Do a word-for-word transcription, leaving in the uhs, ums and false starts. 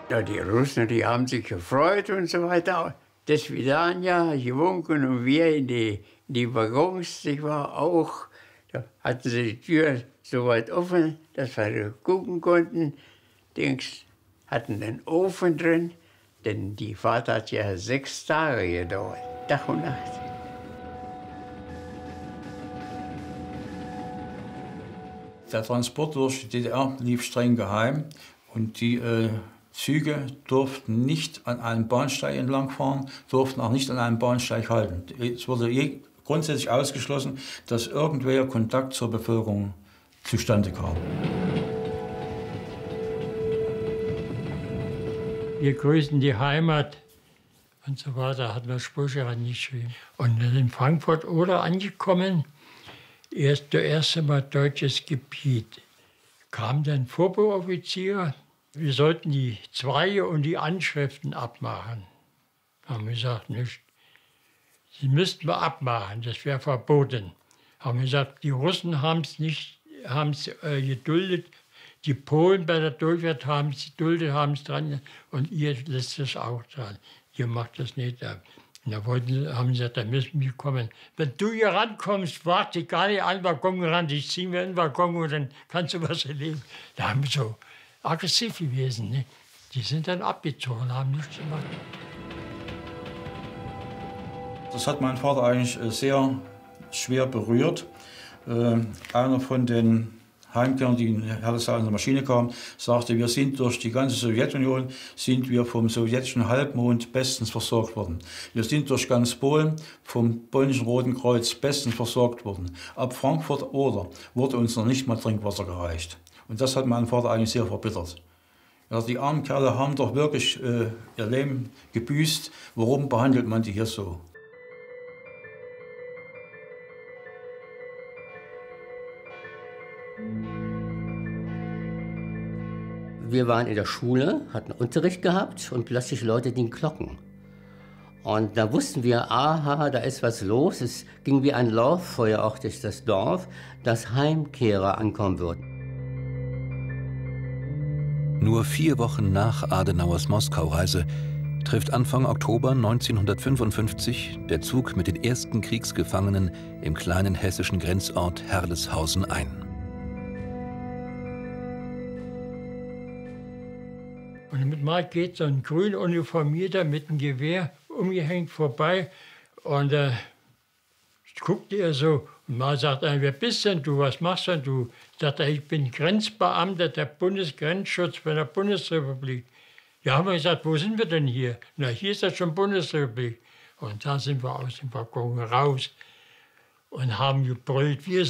Ja, die Russen, die haben sich gefreut und so weiter. Das Vidania, gewunken und wir in die, in die Waggons, ich war auch, da hatten sie die Tür so weit offen, dass wir gucken konnten. Dings hatten den Ofen drin, denn die Fahrt hat ja sechs Tage gedauert, Tag und Nacht. Der Transport durch die D D R lief streng geheim und die äh, Züge durften nicht an einem Bahnsteig entlangfahren, durften auch nicht an einem Bahnsteig halten. Es wurde je, grundsätzlich ausgeschlossen, dass irgendwer Kontakt zur Bevölkerung zustande kam. Wir grüßen die Heimat und so weiter, hat man Sprüche angeschrieben. Und in Frankfurt oder angekommen, erst das erste Mal deutsches Gebiet, kam dann Vorbeoffizier. Wir sollten die Zweige und die Anschriften abmachen. Haben wir gesagt, nicht. Sie müssten wir abmachen, das wäre verboten. Haben wir gesagt, die Russen haben es nicht haben's, äh, geduldet. Die Polen bei der Durchfahrt haben es geduldet, haben es dran. Und ihr lässt es auch dran. Ihr macht das nicht ab. Und da wollten, haben sie gesagt, da müssen wir kommen. Wenn du hier rankommst, frag dich gar nicht an den Waggon ran. Ich ziehe mir in den Waggon und dann kannst du was erleben. Da haben wir so aggressiv gewesen. Ne? Die sind dann abgezogen, haben nichts gemacht. Das hat mein Vater eigentlich sehr schwer berührt. Äh, einer von den Heimkehrern, die in Herleshausen in der Maschine kamen, sagte, wir sind durch die ganze Sowjetunion, sind wir vom sowjetischen Halbmond bestens versorgt worden. Wir sind durch ganz Polen vom polnischen Roten Kreuz bestens versorgt worden. Ab Frankfurt oder wurde uns noch nicht mal Trinkwasser gereicht. Und das hat meinen Vater eigentlich sehr verbittert. Ja, die armen Kerle haben doch wirklich äh, ihr Leben gebüßt. Warum behandelt man die hier so? Wir waren in der Schule, hatten Unterricht gehabt und plötzlich läuteten die Glocken. Und da wussten wir, aha, da ist was los. Es ging wie ein Lauffeuer auch durch das Dorf, dass Heimkehrer ankommen würden. Nur vier Wochen nach Adenauers Moskau-Reise trifft Anfang Oktober neunzehnhundertfünfundfünfzig der Zug mit den ersten Kriegsgefangenen im kleinen hessischen Grenzort Herleshausen ein. Und mit mal geht so ein grün Uniformierter mit einem Gewehr umgehängt vorbei und äh, guckt er so und mal sagt er, wer bist denn du, was machst denn du? Sagt er, ich bin Grenzbeamter der Bundesgrenzschutz von der Bundesrepublik. Ja, haben wir gesagt, wo sind wir denn hier? Na, hier ist das schon Bundesrepublik. Und da sind wir aus dem Waggon raus und haben gebrüllt, wir